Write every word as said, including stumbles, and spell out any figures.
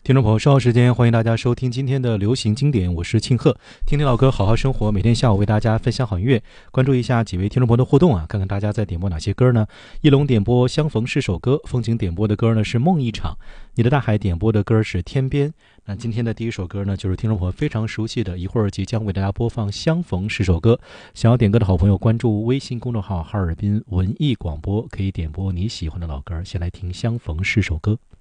听众朋友，稍后时间欢迎大家收听今天的流行经典，我是庆贺，听听老歌，好好生活。每天下午为大家分享好音乐，关注一下几位听众朋友的互动啊，看看大家在点播哪些歌呢？一龙点播相逢是首歌，风景点播的歌呢是梦一场，你的大海点播的歌是天边。那今天的第一首歌呢，就是听众朋友非常熟悉的，一会儿即将为大家播放相逢是首歌。想要点歌的好朋友关注微信公众号哈尔滨文艺广播，可以点播你喜欢的老歌。先来听相逢是首歌。